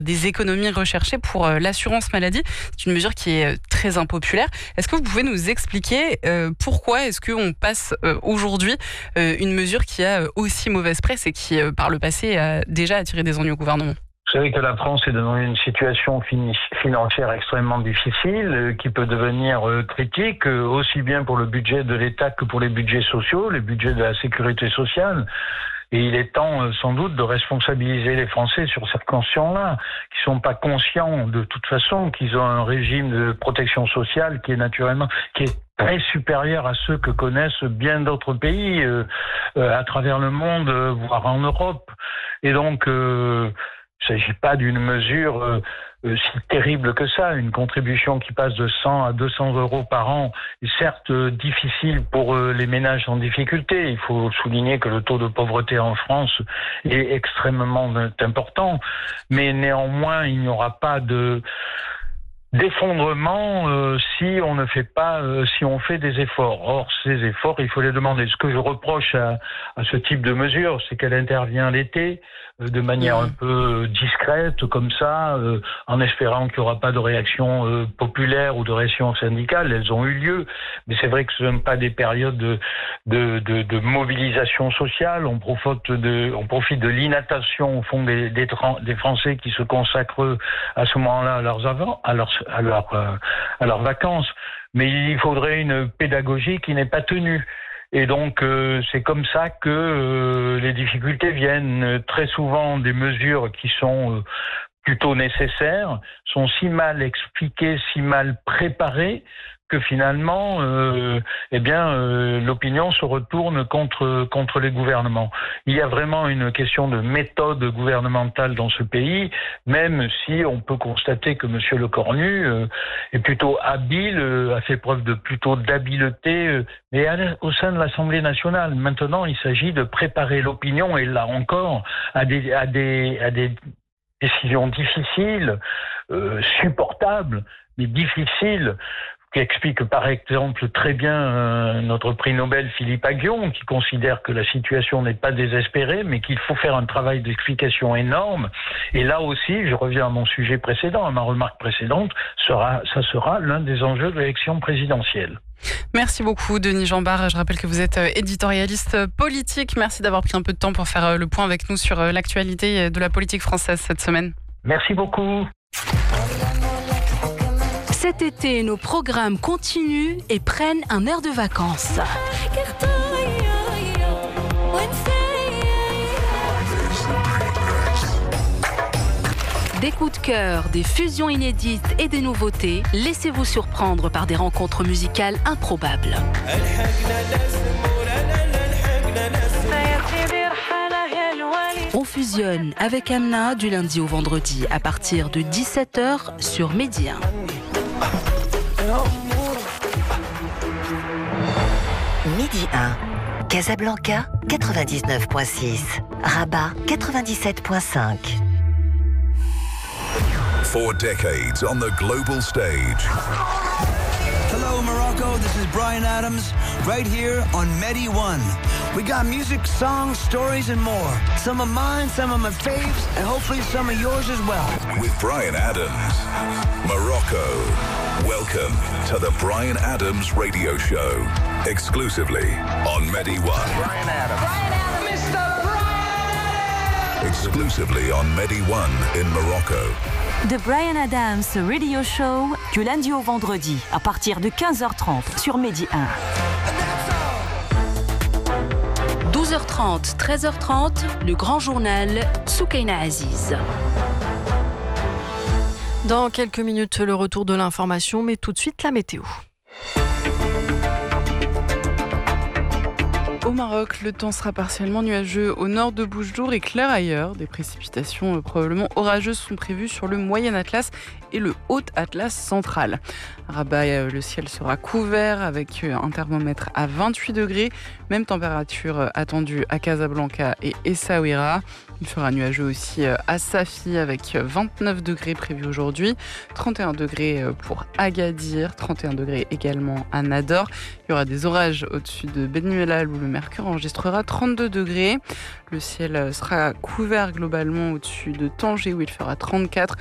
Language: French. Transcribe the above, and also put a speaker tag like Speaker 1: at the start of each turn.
Speaker 1: des économies recherchées pour l'assurance maladie. C'est une mesure qui est très impopulaire. Est-ce que vous pouvez nous expliquer pourquoi est-ce qu'on passe aujourd'hui une mesure qui a aussi mauvaise presse et qui, par le passé, a déjà attiré des ennuis au gouvernement ?
Speaker 2: Vous savez que la France est dans une situation financière extrêmement difficile, qui peut devenir critique, aussi bien pour le budget de l'État que pour les budgets sociaux, les budgets de la sécurité sociale. Et il est temps, sans doute, de responsabiliser les Français sur cette question-là, qui sont pas conscients de toute façon qu'ils ont un régime de protection sociale qui est très supérieur à ceux que connaissent bien d'autres pays à travers le monde, voire en Europe. Et donc, il ne s'agit pas d'une mesure si terrible que ça. Une contribution qui passe de 100 à 200 euros par an est certes difficile pour les ménages en difficulté. Il faut souligner que le taux de pauvreté en France est extrêmement important. Mais néanmoins, il n'y aura pas d'effondrement si on ne fait pas, si on fait des efforts. Or, ces efforts, il faut les demander. Ce que je reproche à ce type de mesure, c'est qu'elle intervient l'été de manière un peu discrète, comme ça, en espérant qu'il n'y aura pas de réaction populaire ou de réaction syndicale. Elles ont eu lieu, mais c'est vrai que ce ne sont pas des périodes de mobilisation sociale. On profite de l'inattention au fond des Français qui se consacrent à ce moment-là à leurs vacances. Mais il faudrait une pédagogie qui n'est pas tenue. Et donc, c'est comme ça que les difficultés viennent. Très souvent, des mesures qui sont plutôt nécessaires sont si mal expliquées, si mal préparées, que finalement, l'opinion se retourne contre les gouvernements. Il y a vraiment une question de méthode gouvernementale dans ce pays, même si on peut constater que M. Lecornu est plutôt habile, a fait preuve d'habileté, mais au sein de l'Assemblée nationale. Maintenant, il s'agit de préparer l'opinion, et là encore, à des décisions difficiles, supportables, mais difficiles, qui explique par exemple très bien notre prix Nobel Philippe Aghion, qui considère que la situation n'est pas désespérée, mais qu'il faut faire un travail d'explication énorme. Et là aussi, je reviens à mon sujet précédent, à ma remarque précédente, ça sera l'un des enjeux de l'élection présidentielle.
Speaker 1: Merci beaucoup Denis Jambard. Je rappelle que vous êtes éditorialiste politique. Merci d'avoir pris un peu de temps pour faire le point avec nous sur l'actualité de la politique française cette semaine.
Speaker 2: Merci beaucoup.
Speaker 3: Cet été, nos programmes continuent et prennent un air de vacances. Des coups de cœur, des fusions inédites et des nouveautés, laissez-vous surprendre par des rencontres musicales improbables. On fusionne avec Amna du lundi au vendredi à partir de 17h sur Medi 1.
Speaker 4: Midi 1, Casablanca 99.6, Rabat 97.5.
Speaker 5: 4 decades on the global stage.
Speaker 6: Hello Morocco, this is Bryan Adams, right here on Medi 1. We got music, songs, stories and more. Some of mine, some of my faves, and hopefully some of yours as well.
Speaker 5: With Bryan Adams, Morocco. Welcome to the Bryan Adams Radio Show, exclusively on Medi 1.
Speaker 6: Bryan Adams.
Speaker 7: Bryan Adams. Mr. Bryan Adams.
Speaker 5: Exclusively on Medi 1 in Morocco.
Speaker 8: The Bryan Adams Radio Show, du lundi au vendredi, à partir de 15h30 sur Medi 1.
Speaker 3: 12h30, 13h30, le grand journal Soukaina Aziz.
Speaker 9: Dans quelques minutes, le retour de l'information, mais tout de suite la météo.
Speaker 1: Au Maroc, le temps sera partiellement nuageux au nord de Boujdour et clair ailleurs. Des précipitations probablement orageuses sont prévues sur le Moyen Atlas et le Haut Atlas central. À Rabat, le ciel sera couvert avec un thermomètre à 28 degrés. Même température attendue à Casablanca et Essaouira. Il fera nuageux aussi à Safi avec 29 degrés prévus aujourd'hui, 31 degrés pour Agadir, 31 degrés également à Nador. Il y aura des orages au-dessus de Ben Mellal où le mercure enregistrera 32 degrés. Le ciel sera couvert globalement au-dessus de Tanger où il fera 34.